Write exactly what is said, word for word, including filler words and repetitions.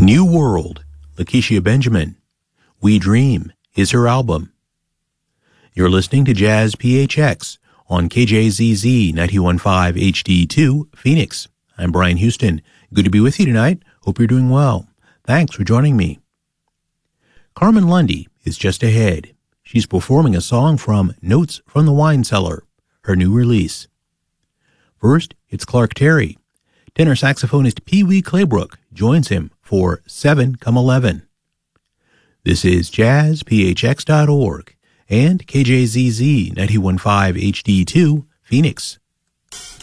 New World, Lakecia Benjamin. We Dream is her album. You're listening to Jazz P H X on K J Z Z ninety-one point five H D two, Phoenix. I'm Brian Houston. Good to be with you tonight. Hope you're doing well. Thanks for joining me. Carmen Lundy is just ahead. She's performing a song from Notes from the Wine Cellar, her new release. First, it's Clark Terry. Tenor saxophonist Pee Wee Claybrook joins him for seven come eleven. This is jazz p h x dot org and K J Z Z ninety-one point five H D two, Phoenix.